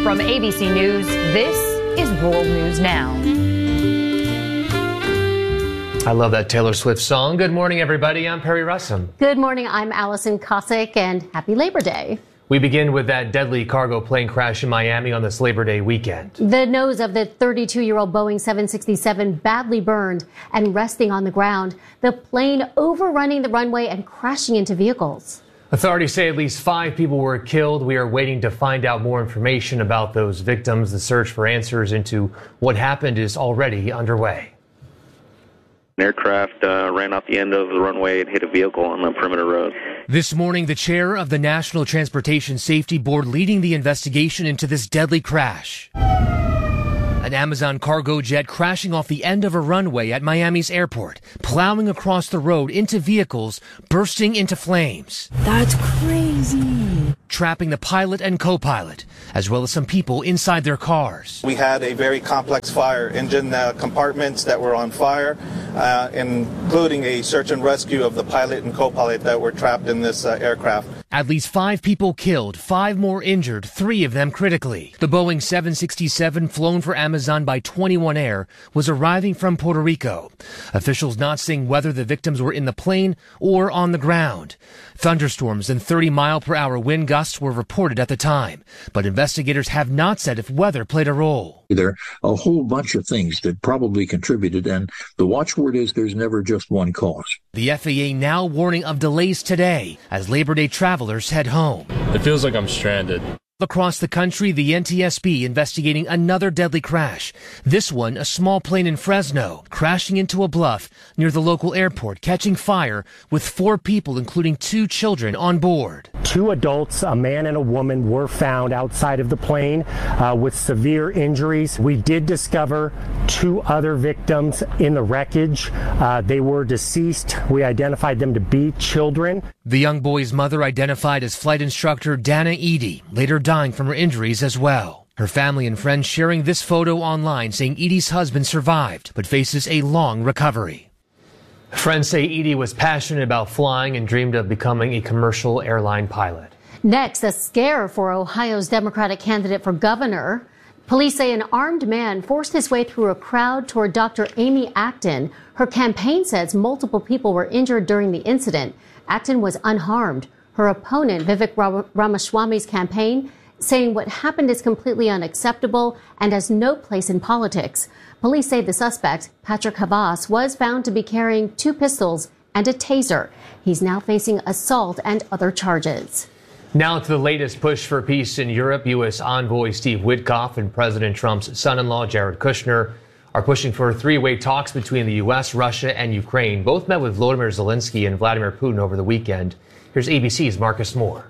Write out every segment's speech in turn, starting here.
From ABC News, this is World News Now. I love that Taylor Swift song. Good morning, everybody. I'm Perry Russum. Good morning. I'm Allison Cossack, and happy Labor Day. We begin with that deadly cargo plane crash in Miami on this Labor Day weekend. The nose of the 32-year-old Boeing 767 badly burned and resting on the ground. The plane overrunning the runway and crashing into vehicles. Authorities say at least 5 people were killed. We are waiting to find out more information about those victims. The search for answers into what happened is already underway. An aircraft ran off the end of the runway and hit a vehicle on the perimeter road. This morning, the chair of the National Transportation Safety Board leading the investigation into this deadly crash. An Amazon cargo jet crashing off the end of a runway at Miami's airport, plowing across the road into vehicles, bursting into flames. That's crazy. Trapping the pilot and co-pilot, as well as some people inside their cars. We had a very complex fire, engine compartments that were on fire, including a search and rescue of the pilot and co-pilot that were trapped in this aircraft. At least 5 people killed, 5 more injured, 3 of them critically. The Boeing 767, flown for Amazon by 21 Air, was arriving from Puerto Rico. Officials not saying whether the victims were in the plane or on the ground. Thunderstorms and 30-mile-per-hour wind gusts were reported at the time, but investigators have not said if weather played a role. There are a whole bunch of things that probably contributed, and the watchword is there's never just one cause. The FAA now warning of delays today as Labor Day travelers head home. It feels like I'm stranded. Across the country, the NTSB investigating another deadly crash. This one, a small plane in Fresno, crashing into a bluff near the local airport, catching fire with 4 people, including 2 children, on board. 2 adults, a man and a woman, were found outside of the plane with severe injuries. We did discover 2 other victims in the wreckage. They were deceased. We identified them to be children. The young boy's mother identified as flight instructor Dana Edie, later dying from her injuries as well. Her family and friends sharing this photo online, saying Edie's husband survived but faces a long recovery. Friends say Edie was passionate about flying and dreamed of becoming a commercial airline pilot. Next, a scare for Ohio's Democratic candidate for governor. Police say an armed man forced his way through a crowd toward Dr. Amy Acton. Her campaign says multiple people were injured during the incident. Acton was unharmed. Her opponent, Vivek Ramaswamy's campaign, saying what happened is completely unacceptable and has no place in politics. Police say the suspect, Patrick Havas, was found to be carrying 2 pistols and a taser. He's now facing assault and other charges. Now to the latest push for peace in Europe. U.S. envoy Steve Witkoff and President Trump's son-in-law Jared Kushner are pushing for 3-way talks between the U.S., Russia, and Ukraine. Both met with Volodymyr Zelensky and Vladimir Putin over the weekend. Here's ABC's Marcus Moore.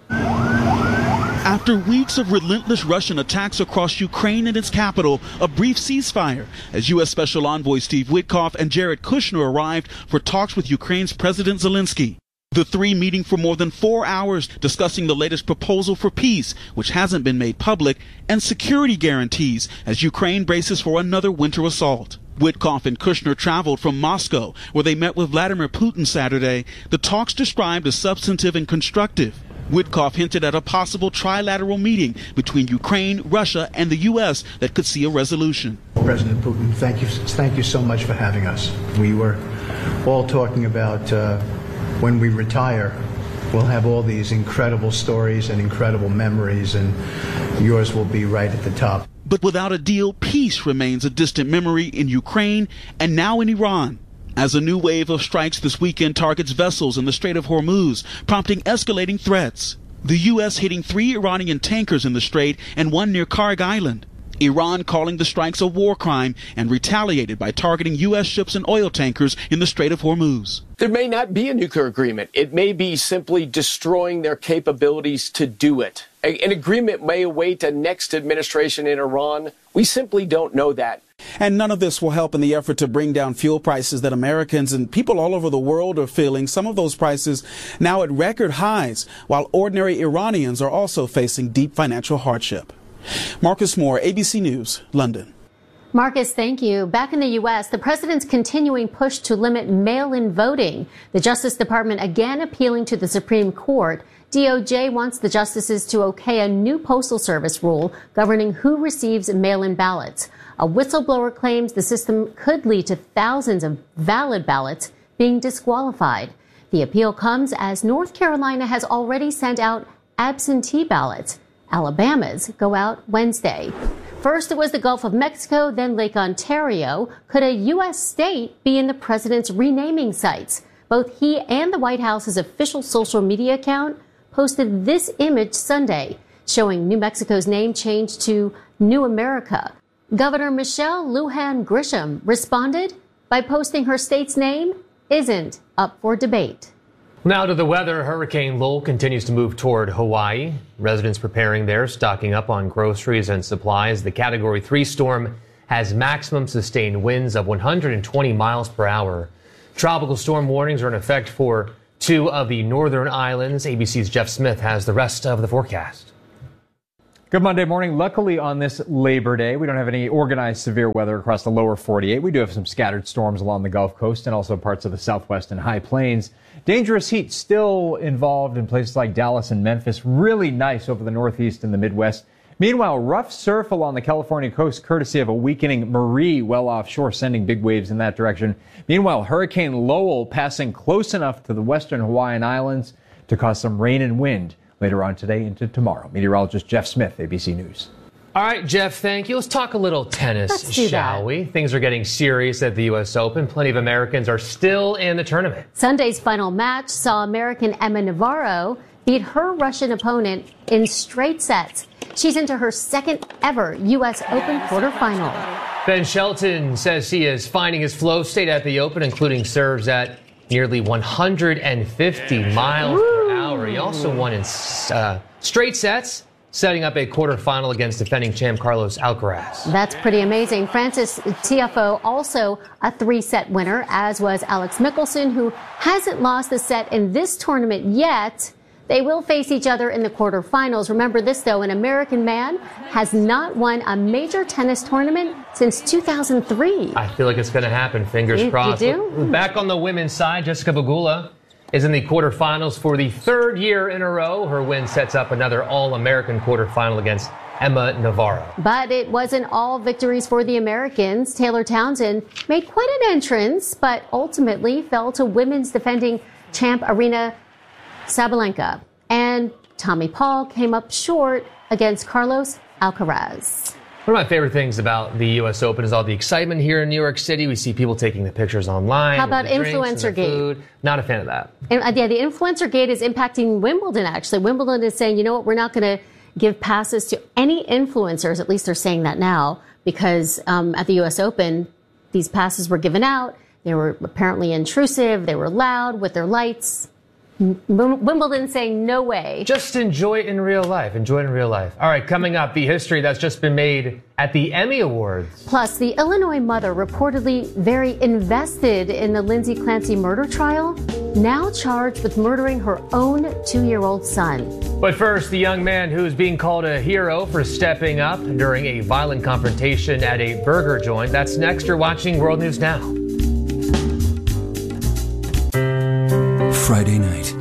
After weeks of relentless Russian attacks across Ukraine and its capital, a brief ceasefire as U.S. Special Envoy Steve Witkoff and Jared Kushner arrived for talks with Ukraine's President Zelensky. The 3 meeting for more than 4 hours, discussing the latest proposal for peace, which hasn't been made public, and security guarantees as Ukraine braces for another winter assault. Witkoff and Kushner traveled from Moscow, where they met with Vladimir Putin Saturday. The talks described as substantive and constructive. Witkoff hinted at a possible trilateral meeting between Ukraine, Russia, and the U.S. that could see a resolution. President Putin, thank you so much for having us. We were all talking about when we retire, we'll have all these incredible stories and incredible memories, and yours will be right at the top. But without a deal, peace remains a distant memory in Ukraine and now in Iran, as a new wave of strikes this weekend targets vessels in the Strait of Hormuz, prompting escalating threats. The U.S. hitting 3 Iranian tankers in the strait and 1 near Karg Island. Iran calling the strikes a war crime and retaliated by targeting U.S. ships and oil tankers in the Strait of Hormuz. There may not be a nuclear agreement. It may be simply destroying their capabilities to do it. An agreement may await a next administration in Iran. We simply don't know that. And none of this will help in the effort to bring down fuel prices that Americans and people all over the world are feeling. Some of those prices now at record highs, while ordinary Iranians are also facing deep financial hardship. Marcus Moore, ABC News, London. Marcus, thank you. Back in the U.S., the president's continuing push to limit mail-in voting. The Justice Department again appealing to the Supreme Court DOJ wants the justices to okay a new Postal Service rule governing who receives mail-in ballots. A whistleblower claims the system could lead to thousands of valid ballots being disqualified. The appeal comes as North Carolina has already sent out absentee ballots. Alabama's go out Wednesday. First, it was the Gulf of Mexico, then Lake Ontario. Could a U.S. state be in the president's renaming sights? Both he and the White House's official social media account posted this image Sunday, showing New Mexico's name changed to New America. Governor Michelle Lujan Grisham responded by posting her state's name isn't up for debate. Now to the weather. Hurricane Lowell continues to move toward Hawaii. Residents preparing there, stocking up on groceries and supplies. The Category 3 storm has maximum sustained winds of 120 miles per hour. Tropical storm warnings are in effect for 2 of the northern islands. ABC's Jeff Smith has the rest of the forecast. Good Monday morning. Luckily on this Labor Day, we don't have any organized severe weather across the lower 48. We do have some scattered storms along the Gulf Coast and also parts of the Southwest and High Plains. Dangerous heat still involved in places like Dallas and Memphis. Really nice over the Northeast and the Midwest. Meanwhile, rough surf along the California coast, courtesy of a weakening Marie well offshore, sending big waves in that direction. Meanwhile, Hurricane Lowell passing close enough to the western Hawaiian Islands to cause some rain and wind later on today into tomorrow. Meteorologist Jeff Smith, ABC News. All right, Jeff, thank you. Let's talk a little tennis, shall we? Things are getting serious at the U.S. Open. Plenty of Americans are still in the tournament. Sunday's final match saw American Emma Navarro beat her Russian opponent in straight sets. She's into her second ever U.S. Open quarterfinal. Ben Shelton says he is finding his flow state at the Open, including serves at nearly 150 miles per hour. He also won in straight sets, setting up a quarterfinal against defending champ Carlos Alcaraz. That's pretty amazing. Francis Tiafoe also a 3-set winner, as was Alex Mickelson, who hasn't lost a set in this tournament yet. They will face each other in the quarterfinals. Remember this, though, an American man has not won a major tennis tournament since 2003. I feel like it's going to happen. Fingers crossed. You do? Back on the women's side, Jessica Pegula is in the quarterfinals for the 3rd year in a row. Her win sets up another All-American quarterfinal against Emma Navarro. But it wasn't all victories for the Americans. Taylor Townsend made quite an entrance, but ultimately fell to women's defending champ Aryna Sabalenka. And Tommy Paul came up short against Carlos Alcaraz. One of my favorite things about the U.S. Open is all the excitement here in New York City. We see people taking the pictures online. How about Influencer Gate? Not a fan of that. And, the Influencer Gate is impacting Wimbledon, actually. Wimbledon is saying, you know what, we're not going to give passes to any influencers. At least they're saying that now, because at the U.S. Open, these passes were given out. They were apparently intrusive. They were loud with their lights. Wimbledon saying no way. Just enjoy it in real life. Enjoy it in real life. All right, coming up, the history that's just been made at the Emmy Awards. Plus, the Illinois mother reportedly very invested in the Lindsay Clancy murder trial, now charged with murdering her own 2-year-old son. But first, the young man who's being called a hero for stepping up during a violent confrontation at a burger joint. That's next. You're watching World News Now. Friday night,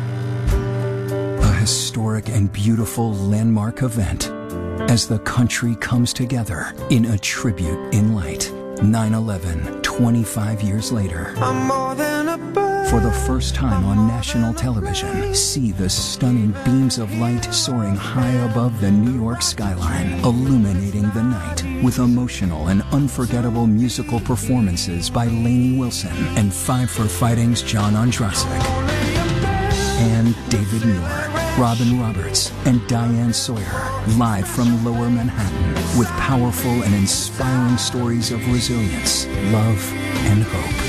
a historic and beautiful landmark event as the country comes together in a tribute in light. 9/11, 25 years later. I'm more than a bird. For the first time on national television, see the stunning beams of light soaring high above the New York skyline, illuminating the night with emotional and unforgettable musical performances by Lainey Wilson and Five for Fighting's John Ondrasik. And David Muir, Robin Roberts, and Diane Sawyer, live from Lower Manhattan with powerful and inspiring stories of resilience, love, and hope.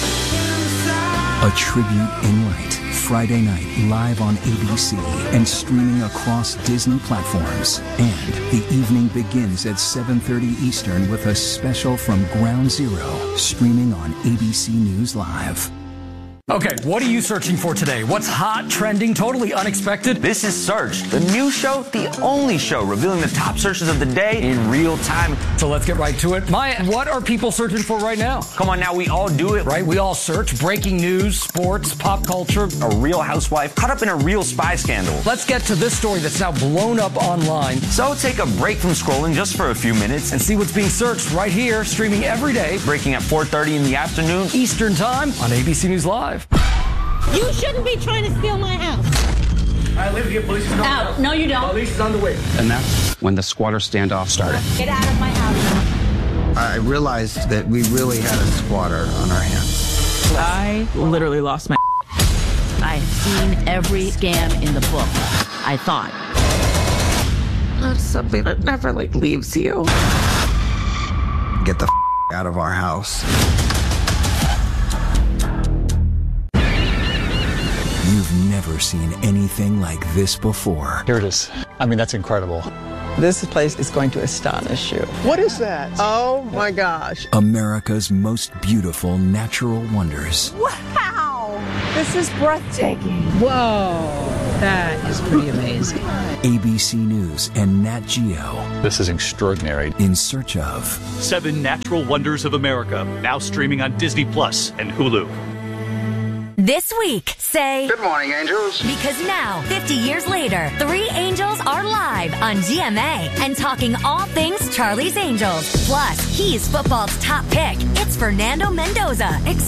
A tribute in light, Friday night live on ABC and streaming across Disney platforms. And the evening begins at 7:30 Eastern with a special from Ground Zero, streaming on ABC News Live. Okay, what are you searching for today? What's hot, trending, totally unexpected? This is Search, the new show, the only show revealing the top searches of the day in real time. So let's get right to it. Maya, what are people searching for right now? Come on now, we all do it. Right, we all search breaking news, sports, pop culture. A real housewife caught up in a real spy scandal. Let's get to this story that's now blown up online. So take a break from scrolling just for a few minutes and see what's being searched right here, streaming every day. Breaking at 4:30 in the afternoon. Eastern Time on ABC News Live. You shouldn't be trying to steal my house. I live here. Police is on the way. Out. No, you don't. Police is on the way. And that's when the squatter standoff started. Get out of my house. I realized that we really had a squatter on our hands. I literally lost my. I've seen every scam in the book. I thought. That's something that never leaves you. Get the out of our house. You've never seen anything like this before. Here it is. I mean, that's incredible. This place is going to astonish you. What is that? Oh my gosh. America's most beautiful natural wonders. Wow! This is breathtaking. Whoa, that is pretty amazing. ABC News and Nat Geo. This is extraordinary. In search of 7 Natural Wonders of America, now streaming on Disney Plus and Hulu. This week, say... Good morning, angels. Because now, 50 years later, 3 angels are live on GMA and talking all things Charlie's Angels. Plus, he's football's top pick. It's Fernando Mendoza.